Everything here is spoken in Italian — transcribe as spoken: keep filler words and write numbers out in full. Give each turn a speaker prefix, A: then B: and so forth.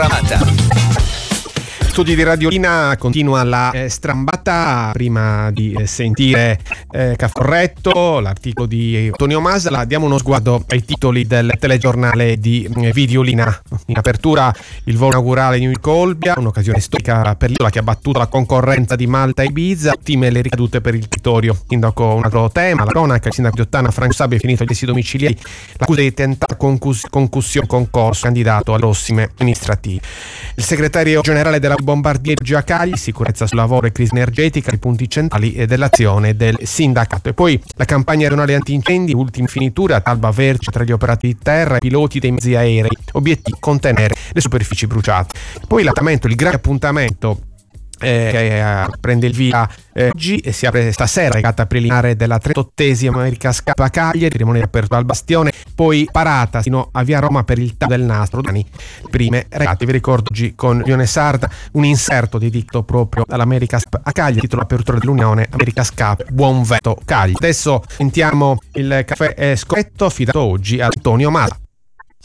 A: Studi di Radiolina, continua la eh, strambata. Prima di eh, sentire eh, Caforretto, l'articolo di Antonio Masala, diamo uno sguardo ai titoli del telegiornale di eh, Videolina. In apertura il volo inaugurale di New York Olbia, un'occasione storica per l'isola che ha battuto la concorrenza di Malta e Ibiza, ottime le ricadute per il territorio. Sindaco, un altro tema, la cronaca, il sindaco di Ottana Franco Sabia è finito gli arresti domiciliari, l'accusa di tentata concus- concussione concorso, candidato alle prossime amministrative. Il segretario generale della Bombardieri Giacagli, sicurezza sul lavoro e crisi energetica, i punti centrali dell'azione del sindacato. E poi la campagna aeronale antincendi, ultima finitura, talba vertice tra gli operatori di terra e i piloti dei mezzi aerei, obiettivo contenere le superfici bruciate. Poi l'appuntamento, il grande appuntamento Eh, che eh, prende il via eh, oggi e si apre stasera, regata preliminare della trentottesima America's Cup a Cagliari, cerimonia aperta al Bastione, poi parata sino a via Roma per il taglio del nastro. Domani prime regate, vi ricordo oggi con Lione Sarda un inserto dedito proprio all'America's Cup a Cagliari, titolo apertura dell'Unione America's Cup, buon vento Cagliari. Adesso sentiamo il caffè eh, scorretto affidato oggi a Antonio Masala.